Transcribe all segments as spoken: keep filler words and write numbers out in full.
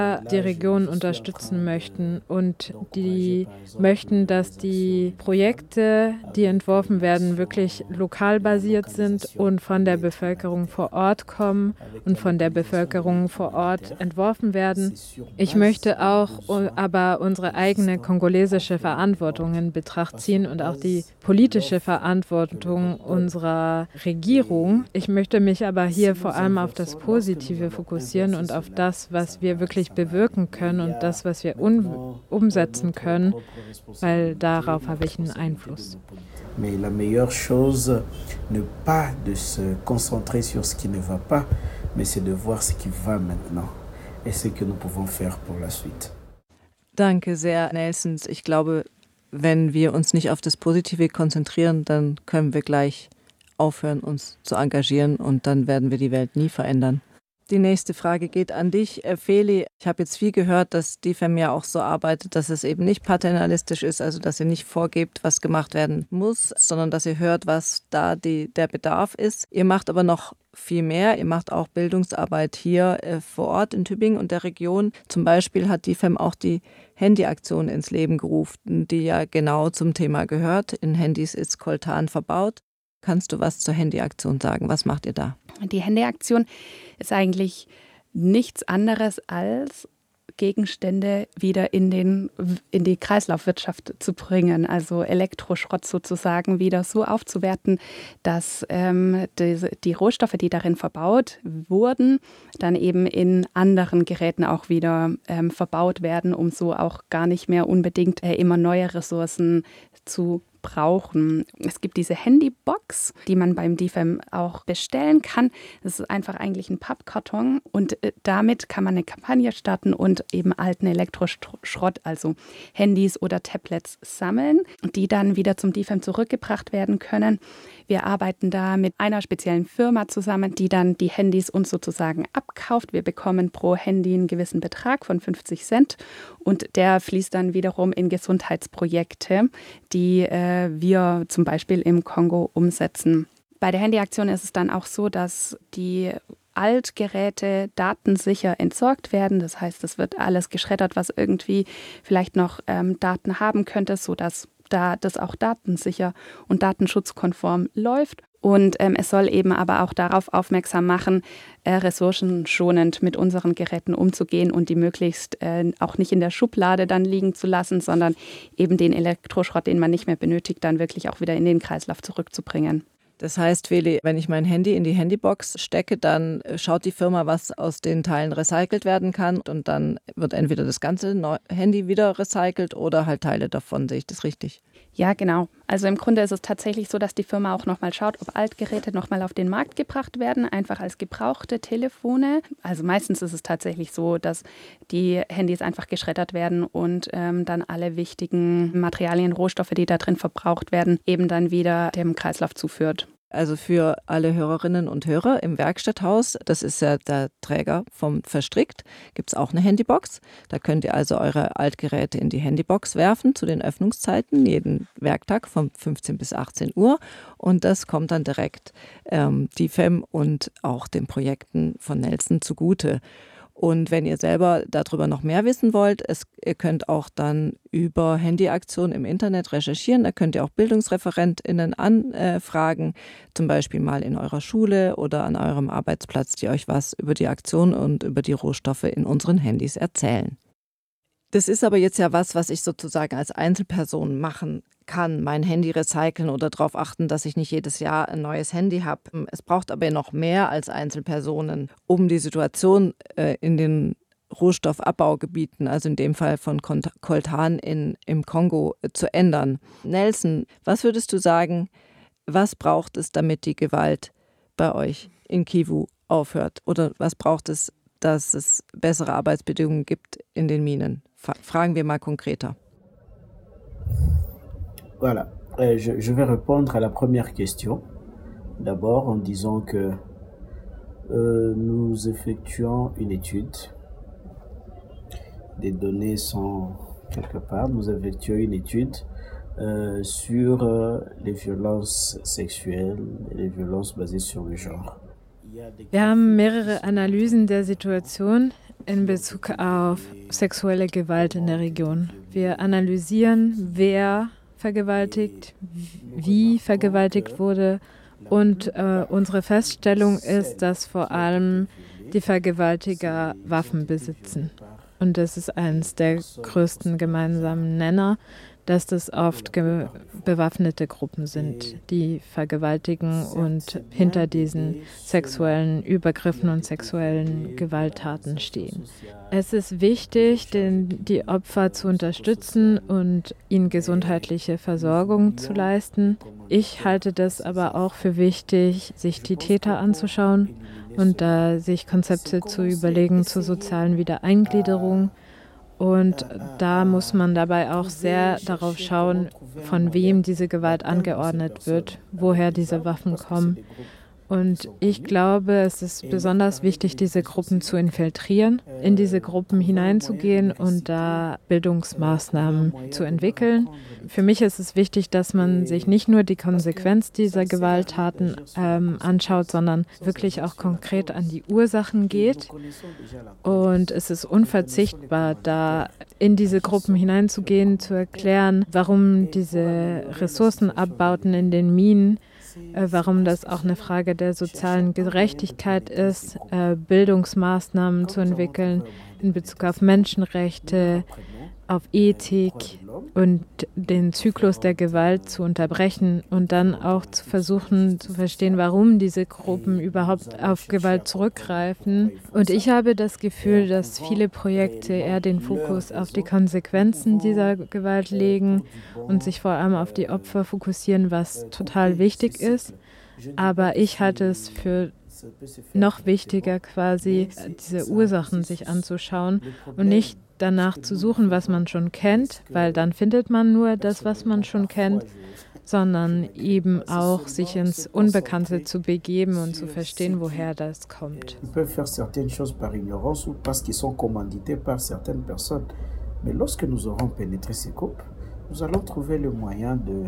die Region unterstützen möchten und die möchten, dass die Projekte, die entworfen werden, wirklich lokal basiert sind und von der Bevölkerung vor Ort kommen und von der Bevölkerung vor Ort entworfen werden. Ich möchte auch aber unsere eigene kongolesische Verantwortung in Betracht ziehen und auch die politische Verantwortung unserer Regierung. Ich möchte mich aber hier vor allem auf das Positive fokussieren und auf das, was wir wirklich bewirken können und das, was wir un- umsetzen können, weil darauf habe ich einen Einfluss. Mais la meilleure chose, ne pas de se concentrer sur ce qui ne va pas, mais c'est de voir ce qui va maintenant et ce que nous pouvons faire pour la suite. Danke sehr, Nelson. Ich glaube, wenn wir uns nicht auf das Positive konzentrieren, dann können wir gleich aufhören, uns zu engagieren und dann werden wir die Welt nie verändern. Die nächste Frage geht an dich, Feli. Ich habe jetzt viel gehört, dass die F E M ja auch so arbeitet, dass es eben nicht paternalistisch ist, also dass ihr nicht vorgebt, was gemacht werden muss, sondern dass ihr hört, was da die, der Bedarf ist. Ihr macht aber noch viel mehr. Ihr macht auch Bildungsarbeit hier äh, vor Ort in Tübingen und der Region. Zum Beispiel hat die F E M auch die Handyaktion ins Leben gerufen, die ja genau zum Thema gehört. In Handys ist Coltan verbaut. Kannst du was zur Handyaktion sagen? Was macht ihr da? Die Handyaktion ist eigentlich nichts anderes als Gegenstände wieder in, den, in die Kreislaufwirtschaft zu bringen, also Elektroschrott sozusagen wieder so aufzuwerten, dass ähm, die, die Rohstoffe, die darin verbaut wurden, dann eben in anderen Geräten auch wieder ähm, verbaut werden, um so auch gar nicht mehr unbedingt äh, immer neue Ressourcen zu brauchen. Es gibt diese Handybox, die man beim D I F E M auch bestellen kann. Das ist einfach eigentlich ein Pappkarton und damit kann man eine Kampagne starten und eben alten Elektroschrott, also Handys oder Tablets sammeln, die dann wieder zum D I F E M zurückgebracht werden können. Wir arbeiten da mit einer speziellen Firma zusammen, die dann die Handys uns sozusagen abkauft. Wir bekommen pro Handy einen gewissen Betrag von fünfzig Cent und der fließt dann wiederum in Gesundheitsprojekte, die äh, wir zum Beispiel im Kongo umsetzen. Bei der Handyaktion ist es dann auch so, dass die Altgeräte datensicher entsorgt werden. Das heißt, es wird alles geschreddert, was irgendwie vielleicht noch ähm, Daten haben könnte, sodass da das auch datensicher und datenschutzkonform läuft. Und ähm, es soll eben aber auch darauf aufmerksam machen, äh, ressourcenschonend mit unseren Geräten umzugehen und die möglichst äh, auch nicht in der Schublade dann liegen zu lassen, sondern eben den Elektroschrott, den man nicht mehr benötigt, dann wirklich auch wieder in den Kreislauf zurückzubringen. Das heißt, Feli, wenn ich mein Handy in die Handybox stecke, dann schaut die Firma, was aus den Teilen recycelt werden kann und dann wird entweder das ganze Handy wieder recycelt oder halt Teile davon. Sehe ich das richtig? Ja, genau. Also im Grunde ist es tatsächlich so, dass die Firma auch nochmal schaut, ob Altgeräte nochmal auf den Markt gebracht werden, einfach als gebrauchte Telefone. Also meistens ist es tatsächlich so, dass die Handys einfach geschreddert werden und ähm, dann alle wichtigen Materialien, Rohstoffe, die da drin verbraucht werden, eben dann wieder dem Kreislauf zuführt. Also für alle Hörerinnen und Hörer im Werkstatthaus, das ist ja der Träger vom Verstrickt, gibt es auch eine Handybox. Da könnt ihr also eure Altgeräte in die Handybox werfen zu den Öffnungszeiten, jeden Werktag von fünfzehn bis achtzehn Uhr. Und das kommt dann direkt ähm, die F E M und auch den Projekten von Nelson zugute. Und wenn ihr selber darüber noch mehr wissen wollt, es, ihr könnt auch dann über Handyaktionen im Internet recherchieren. Da könnt ihr auch BildungsreferentInnen anfragen, zum Beispiel mal in eurer Schule oder an eurem Arbeitsplatz, die euch was über die Aktion und über die Rohstoffe in unseren Handys erzählen. Das ist aber jetzt ja was, was ich sozusagen als Einzelperson machen kann, mein Handy recyceln oder darauf achten, dass ich nicht jedes Jahr ein neues Handy habe. Es braucht aber noch mehr als Einzelpersonen, um die Situation äh, in den Rohstoffabbaugebieten, also in dem Fall von Coltan in, im Kongo, äh, zu ändern. Nelson, was würdest du sagen, was braucht es, damit die Gewalt bei euch in Kivu aufhört? Oder was braucht es, dass es bessere Arbeitsbedingungen gibt in den Minen? Fragen wir mal konkreter. Voilà, euh, je, je vais répondre à la première question. D'abord en disant que euh, nous effectuons une étude. Des données sont quelque part. Nous effectuons une étude euh, sur euh, les violences sexuelles et les violences basées sur le genre. Wir haben mehrere Analysen der Situation in Bezug auf sexuelle Gewalt in der Region. Wir analysieren, wer vergewaltigt, wie vergewaltigt wurde. Und äh, unsere Feststellung ist, dass vor allem die Vergewaltiger Waffen besitzen. Und das ist eines der größten gemeinsamen Nenner, dass das oft ge- bewaffnete Gruppen sind, die vergewaltigen und hinter diesen sexuellen Übergriffen und sexuellen Gewalttaten stehen. Es ist wichtig, den, die Opfer zu unterstützen und ihnen gesundheitliche Versorgung zu leisten. Ich halte das aber auch für wichtig, sich die Täter anzuschauen und da sich Konzepte zu überlegen zur sozialen Wiedereingliederung. Und da muss man dabei auch sehr darauf schauen, von wem diese Gewalt angeordnet wird, woher diese Waffen kommen. Und ich glaube, es ist besonders wichtig, diese Gruppen zu infiltrieren, in diese Gruppen hineinzugehen und da Bildungsmaßnahmen zu entwickeln. Für mich ist es wichtig, dass man sich nicht nur die Konsequenz dieser Gewalttaten ähm, anschaut, sondern wirklich auch konkret an die Ursachen geht. Und es ist unverzichtbar, da in diese Gruppen hineinzugehen, zu erklären, warum diese Ressourcenabbauten in den Minen, warum das auch eine Frage der sozialen Gerechtigkeit ist, Bildungsmaßnahmen zu entwickeln in Bezug auf Menschenrechte, auf Ethik und den Zyklus der Gewalt zu unterbrechen und dann auch zu versuchen zu verstehen, warum diese Gruppen überhaupt auf Gewalt zurückgreifen. Und ich habe das Gefühl, dass viele Projekte eher den Fokus auf die Konsequenzen dieser Gewalt legen und sich vor allem auf die Opfer fokussieren, was total wichtig ist. Aber ich halte es für noch wichtiger, quasi diese Ursachen sich anzuschauen und nicht danach zu suchen, was man schon kennt, weil dann findet man nur das, was man schon kennt, sondern eben auch sich ins Unbekannte zu begeben und zu verstehen, woher das kommt. Ils peuvent faire certaines choses par ignorance ou parce qu'ils sont commandités par certaines personnes. Mais lorsque nous aurons pénétré ces groupes, nous allons trouver le moyen de,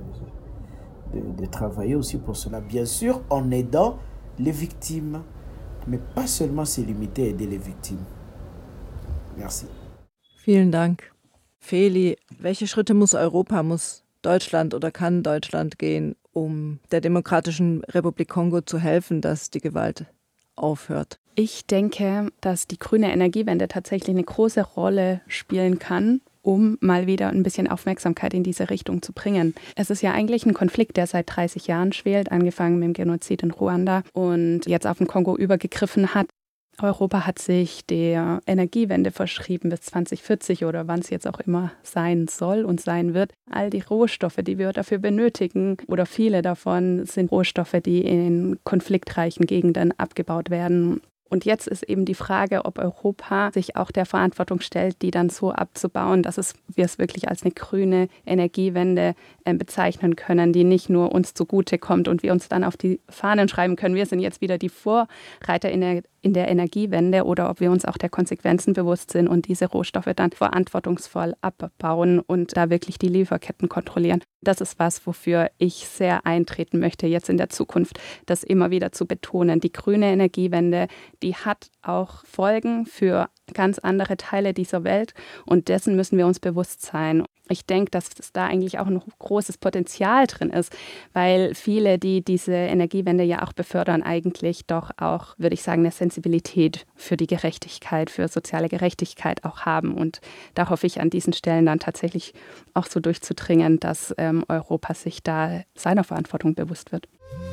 de, de travailler aussi pour cela. Bien sûr, en aidant les victimes, mais pas seulement se limiter à aider les victimes. Merci. Vielen Dank. Feli, welche Schritte muss Europa, muss Deutschland oder kann Deutschland gehen, um der Demokratischen Republik Kongo zu helfen, dass die Gewalt aufhört? Ich denke, dass die grüne Energiewende tatsächlich eine große Rolle spielen kann, um mal wieder ein bisschen Aufmerksamkeit in diese Richtung zu bringen. Es ist ja eigentlich ein Konflikt, der seit dreißig Jahren schwelt, angefangen mit dem Genozid in Ruanda und jetzt auf den Kongo übergegriffen hat. Europa hat sich der Energiewende verschrieben bis zwanzig vierzig oder wann es jetzt auch immer sein soll und sein wird. All die Rohstoffe, die wir dafür benötigen oder viele davon sind Rohstoffe, die in konfliktreichen Gegenden abgebaut werden. Und jetzt ist eben die Frage, ob Europa sich auch der Verantwortung stellt, die dann so abzubauen, dass es, wir es wirklich als eine grüne Energiewende äh, bezeichnen können, die nicht nur uns zugute kommt und wir uns dann auf die Fahnen schreiben können, wir sind jetzt wieder die Vorreiter in der, in der Energiewende, oder ob wir uns auch der Konsequenzen bewusst sind und diese Rohstoffe dann verantwortungsvoll abbauen und da wirklich die Lieferketten kontrollieren. Das ist was, wofür ich sehr eintreten möchte, jetzt in der Zukunft, das immer wieder zu betonen. Die grüne Energiewende, die hat auch Folgen für ganz andere Teile dieser Welt und dessen müssen wir uns bewusst sein. Ich denke, dass es da eigentlich auch ein großes Potenzial drin ist, weil viele, die diese Energiewende ja auch befördern, eigentlich doch auch, würde ich sagen, eine Sensibilität für die Gerechtigkeit, für soziale Gerechtigkeit auch haben. Und da hoffe ich an diesen Stellen dann tatsächlich auch so durchzudringen, dass ähm, Europa sich da seiner Verantwortung bewusst wird.